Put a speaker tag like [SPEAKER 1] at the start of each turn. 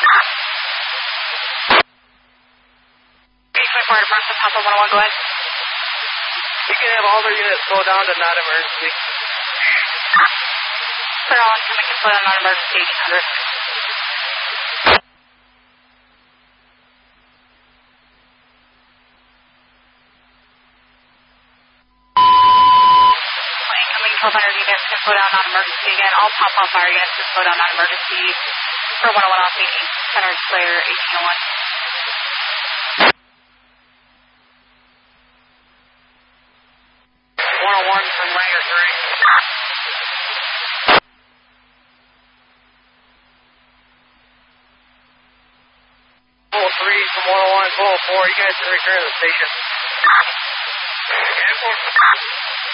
[SPEAKER 1] Fire Department, Papa 101, go ahead.
[SPEAKER 2] You can have all their units slow down to non-emergency.
[SPEAKER 1] Clear all incoming and slow down non-emergency 1800. Incoming 1200 units to slow down non-emergency again. All pop-off fire units to slow down non-emergency. For 101 off 1800, clear 1801.
[SPEAKER 2] 101 from Langer 3. Pull 3 from 101, pull 4. You guys can return to the station.